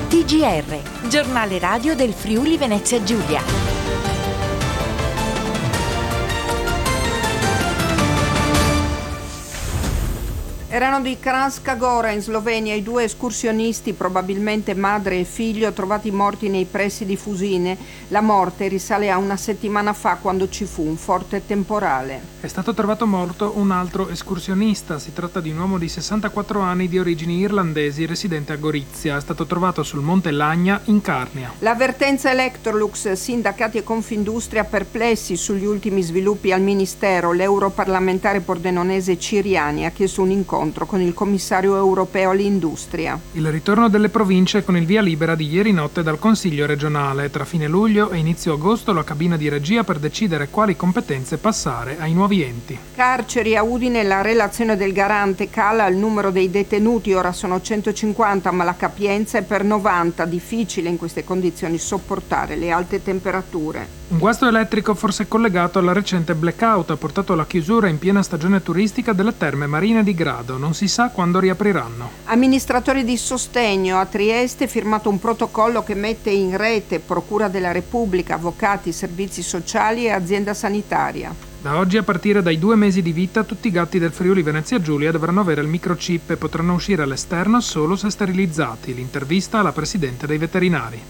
TGR, giornale radio del Friuli Venezia Giulia. Erano di Kranjska Gora in Slovenia i due escursionisti, probabilmente madre e figlio, trovati morti nei pressi di Fusine. La morte risale a una settimana fa, quando ci fu un forte temporale. È stato trovato morto un altro escursionista. Si tratta di un uomo di 64 anni di origini irlandesi residente a Gorizia. È stato trovato sul Monte Lagna in Carnia. L'avvertenza Electrolux, sindacati e Confindustria perplessi sugli ultimi sviluppi al Ministero. L'europarlamentare pordenonese Ciriani ha chiesto un incontro con il commissario europeo all'industria. Il ritorno delle province con il via libera di ieri notte dal Consiglio regionale. Tra fine luglio e inizio agosto la cabina di regia per decidere quali competenze passare ai nuovi enti. Carceri a Udine, la relazione del garante cala il numero dei detenuti, ora sono 150 ma la capienza è per 90, difficile in queste condizioni sopportare le alte temperature. Un guasto elettrico forse collegato alla recente blackout ha portato alla chiusura in piena stagione turistica delle terme marine di Grado. Non si sa quando riapriranno. Amministratori di sostegno a Trieste, firmato un protocollo che mette in rete Procura della Repubblica, avvocati, servizi sociali e azienda sanitaria. Da oggi, a partire dai 2 mesi di vita, tutti i gatti del Friuli Venezia Giulia dovranno avere il microchip e potranno uscire all'esterno solo se sterilizzati. L'intervista alla presidente dei veterinari.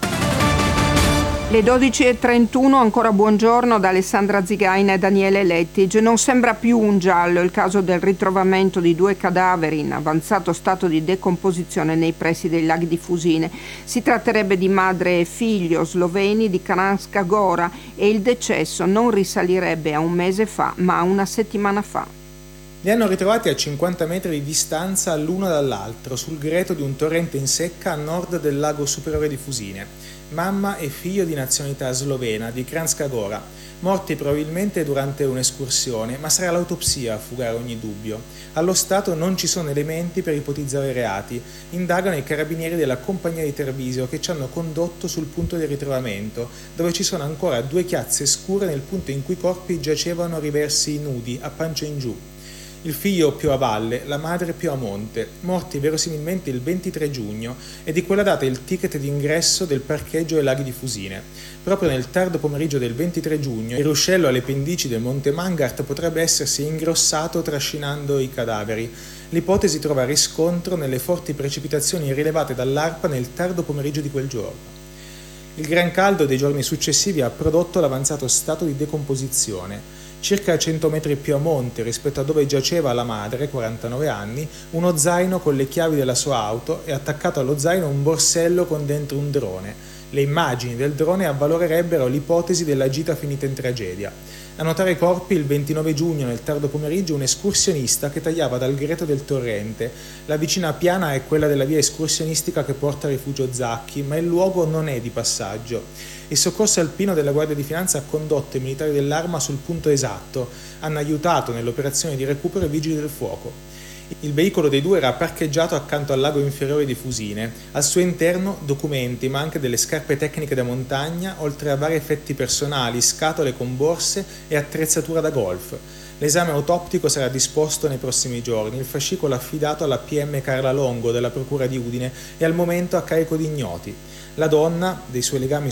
Le 12.31, ancora buongiorno da Alessandra Zigaina e Daniele Lettige. Non sembra più un giallo il caso del ritrovamento di 2 cadaveri in avanzato stato di decomposizione nei pressi dei laghi di Fusine. Si tratterebbe di madre e figlio sloveni di Kranjska Gora e il decesso non risalirebbe a un mese fa, ma a una settimana fa. Li hanno ritrovati a 50 metri di distanza l'uno dall'altro, sul greto di un torrente in secca a nord del lago superiore di Fusine. Mamma e figlio di nazionalità slovena, di Kranjska Gora, morti probabilmente durante un'escursione, ma sarà l'autopsia a fugare ogni dubbio. Allo stato non ci sono elementi per ipotizzare reati. Indagano i carabinieri della compagnia di Treviso che ci hanno condotto sul punto di ritrovamento, dove ci sono ancora 2 chiazze scure nel punto in cui i corpi giacevano riversi nudi, a pancia in giù. Il figlio più a valle, la madre più a monte, morti verosimilmente il 23 giugno e di quella data il ticket d'ingresso del parcheggio ai laghi di Fusine. Proprio nel tardo pomeriggio del 23 giugno il ruscello alle pendici del Monte Mangart potrebbe essersi ingrossato trascinando i cadaveri. L'ipotesi trova riscontro nelle forti precipitazioni rilevate dall'ARPA nel tardo pomeriggio di quel giorno. Il gran caldo dei giorni successivi ha prodotto l'avanzato stato di decomposizione. Circa 100 metri più a monte rispetto a dove giaceva la madre, 49 anni, uno zaino con le chiavi della sua auto e attaccato allo zaino un borsello con dentro un drone. Le immagini del drone avvalorerebbero l'ipotesi della gita finita in tragedia. A notare i corpi il 29 giugno nel tardo pomeriggio un escursionista che tagliava dal greto del torrente. La vicina piana è quella della via escursionistica che porta a Rifugio Zacchi, ma il luogo non è di passaggio. Il soccorso alpino della Guardia di Finanza ha condotto i militari dell'Arma sul punto esatto, hanno aiutato nell'operazione di recupero i vigili del fuoco. Il veicolo dei 2 era parcheggiato accanto al lago inferiore di Fusine. Al suo interno documenti, ma anche delle scarpe tecniche da montagna, oltre a vari effetti personali, scatole con borse e attrezzatura da golf. L'esame autoptico sarà disposto nei prossimi giorni. Il fascicolo affidato alla PM Carla Longo della Procura di Udine è al momento a carico di ignoti. La donna, dei suoi legami